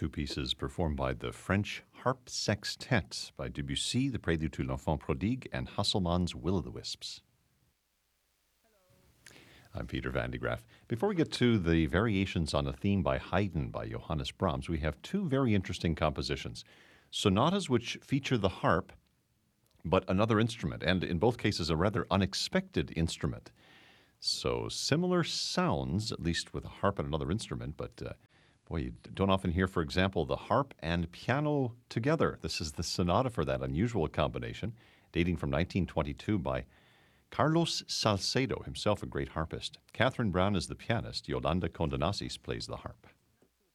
two pieces performed by the French Harp Sextet by Debussy, the Prélude to l'Enfant Prodigue, and Hasselmann's Will-o'-the-Wisps. I'm Peter Van de Graaff. Before we get to the variations on a theme by Haydn by Johannes Brahms, we have two very interesting compositions. Sonatas which feature the harp, but another instrument, and in both cases a rather unexpected instrument. So similar sounds, at least with a harp and another instrument, but boy, you don't often hear, for example, the harp and piano together. This is the sonata for that unusual combination, dating from 1922 by Carlos Salcedo, himself a great harpist. Catherine Brown is the pianist. Yolanda Condonasis plays the harp.